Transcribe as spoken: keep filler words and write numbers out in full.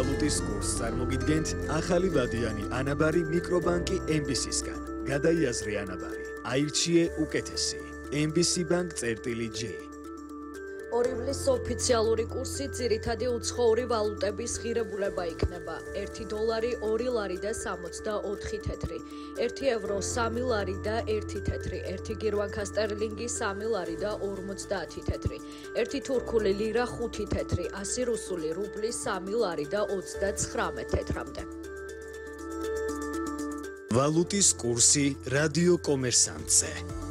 ვალუტის კურსს წარმოგიდგენთ ახალი ვადიანი ანაბარი მიკრობანკი ემ ბი სისგან. გადაიაზრე ანაბარი, აირჩიე უკეთესი. ემ ბი სი ბანკ წერტილი ჯი. ორივლის ოფიციალური კურსი ძირითადი უცხოური ვალუტების ღირებულება იქნება. ერთი დოლარი ორი ლარი და სამოცდაოთხი თეთრი, ერთი ევრო სამი ლარი და ერთი თეთრი, ერთი გირვანქა სტერლინგი სამი ლარი და ორმოცდაათი თეთრი, ერთი თურქული ლირა ხუთი თეთრი, ასი რუსული რუბლი სამი ლარი და ოცდაცხრამეტ თეთრამდე. ვალუტის კურსი რადიო კომერსანტზე.